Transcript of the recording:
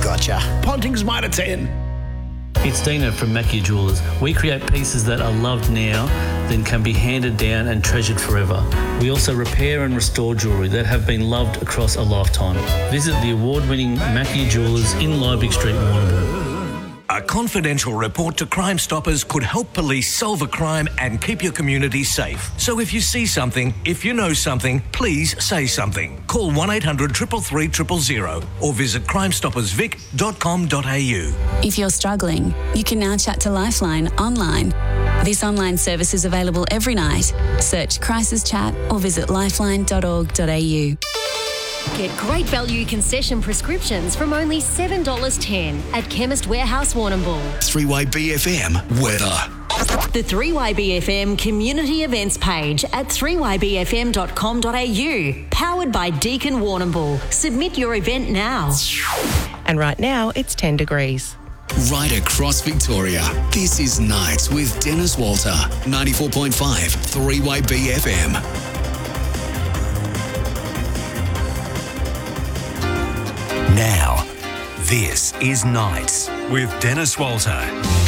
Gotcha. Ponting's Mitre 10. It's Dino from Mackie Jewelers. We create pieces that are loved now, then can be handed down and treasured forever. We also repair and restore jewellery that have been loved across a lifetime. Visit the award-winning Mackie Jewelers in Liebig Street, Warrnambool. A confidential report to Crime Stoppers could help police solve a crime and keep your community safe. So if you see something, if you know something, please say something. Call 1800 333 000 or visit crimestoppersvic.com.au. If you're struggling, you can now chat to Lifeline online. This online service is available every night. Search Crisis Chat or visit lifeline.org.au. Get great value concession prescriptions from only $7.10 at Chemist Warehouse Warrnambool. 3-Way BFM weather. The 3-Way BFM community events page at 3ybfm.com.au. Powered by Deakin Warrnambool. Submit your event now. And right now it's 10 degrees. Right across Victoria. This is Nights with Dennis Walter. 94.5 3-Way BFM. Now, this is Nights with Dennis Walter.